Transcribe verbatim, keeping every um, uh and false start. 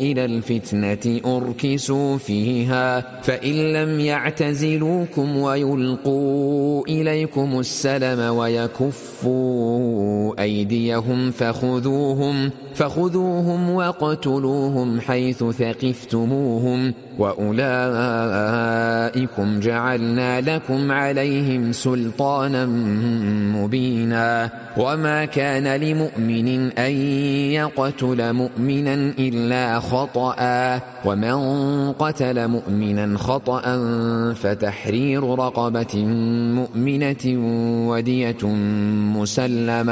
إلى الفتنة أركسوا فيها فإن لم يعتزلوكم ويلقوا إليكم السلم ويكفوا أيديهم فخذوهم فخذوهم واقتلوهم حيث ثقفتموهم وأولئكم جعلنا لكم عليهم سلطانا مبينا وما كان لمؤمن أن يقتل مؤمنا إلا خطأ ومن قتل مؤمنا خطأ فتحرير رقبة مؤمنة ودية مسلمة